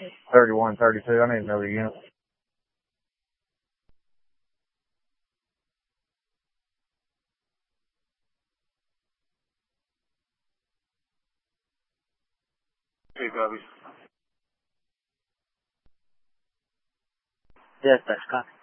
3132. I need to know the unit. Two copies. Yes, that's copy.